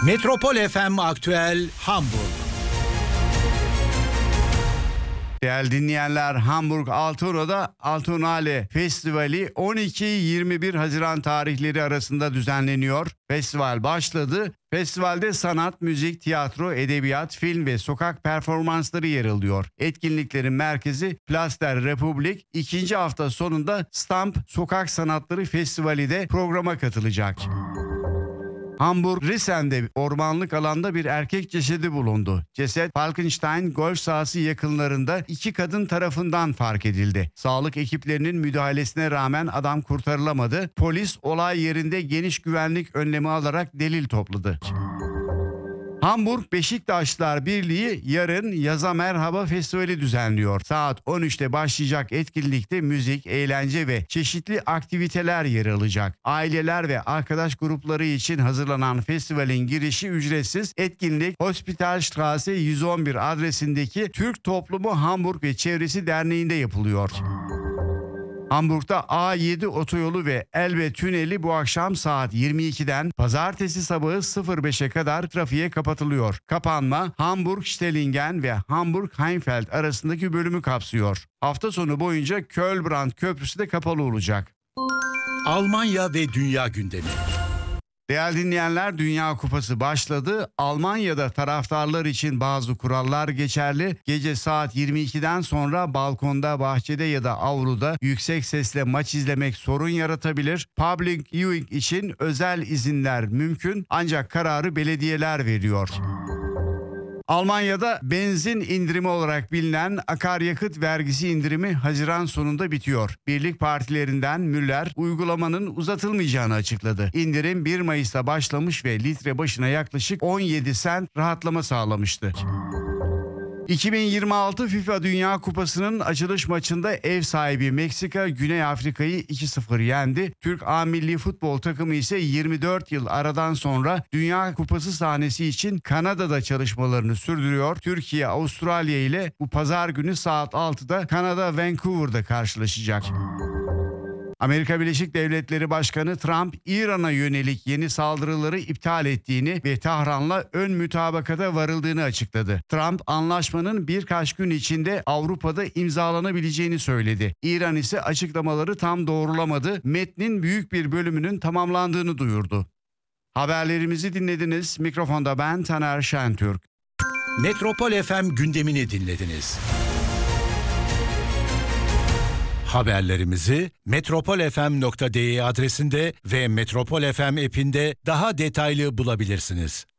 Metropol FM Aktüel Hamburg. Değerli dinleyenler, Hamburg Altuna'da Altunale Festivali 12-21 Haziran tarihleri arasında düzenleniyor. Festival başladı. Festivalde sanat, müzik, tiyatro, edebiyat, film ve sokak performansları yer alıyor. Etkinliklerin merkezi Place der Republik. İkinci hafta sonunda Stamp Sokak Sanatları Festivali de programa katılacak. Hamburg Rissen'de ormanlık alanda bir erkek cesedi bulundu. Ceset Falkenstein golf sahası yakınlarında iki kadın tarafından fark edildi. Sağlık ekiplerinin müdahalesine rağmen adam kurtarılamadı. Polis olay yerinde geniş güvenlik önlemi alarak delil topladı. Hamburg Beşiktaşlılar Birliği yarın Yaza Merhaba Festivali düzenliyor. Saat 13'te başlayacak etkinlikte müzik, eğlence ve çeşitli aktiviteler yer alacak. Aileler ve arkadaş grupları için hazırlanan festivalin girişi ücretsiz. Etkinlik Hospitalstraße 111 adresindeki Türk Toplumu Hamburg ve Çevresi Derneği'nde yapılıyor. Hamburg'da A7 otoyolu ve Elbe tüneli bu akşam saat 22'den pazartesi sabahı 05'e kadar trafiğe kapatılıyor. Kapanma Hamburg-Stellingen ve Hamburg-Heimfeld arasındaki bölümü kapsıyor. Hafta sonu boyunca Kölbrand Köprüsü de kapalı olacak. Almanya ve dünya gündemi. Değerli dinleyenler, Dünya Kupası başladı. Almanya'da taraftarlar için bazı kurallar geçerli. Gece saat 22'den sonra balkonda, bahçede ya da avluda yüksek sesle maç izlemek sorun yaratabilir. Public viewing için özel izinler mümkün ancak kararı belediyeler veriyor. Almanya'da benzin indirimi olarak bilinen akaryakıt vergisi indirimi Haziran sonunda bitiyor. Birlik partilerinden Müller uygulamanın uzatılmayacağını açıkladı. İndirim 1 Mayıs'ta başlamış ve litre başına yaklaşık 17 sent rahatlama sağlamıştı. 2026 FIFA Dünya Kupası'nın açılış maçında ev sahibi Meksika Güney Afrika'yı 2-0 yendi. Türk A milli futbol takımı ise 24 yıl aradan sonra Dünya Kupası sahnesi için Kanada'da çalışmalarını sürdürüyor. Türkiye Avustralya ile bu pazar günü saat 6'da Kanada Vancouver'da karşılaşacak. Amerika Birleşik Devletleri Başkanı Trump, İran'a yönelik yeni saldırıları iptal ettiğini ve Tahran'la ön mütabakata varıldığını açıkladı. Trump, anlaşmanın birkaç gün içinde Avrupa'da imzalanabileceğini söyledi. İran ise açıklamaları tam doğrulamadı, metnin büyük bir bölümünün tamamlandığını duyurdu. Haberlerimizi dinlediniz. Mikrofonda ben Taner Şentürk. Metropol FM gündemini dinlediniz. Haberlerimizi metropolfm.de adresinde ve Metropol FM app'inde daha detaylı bulabilirsiniz.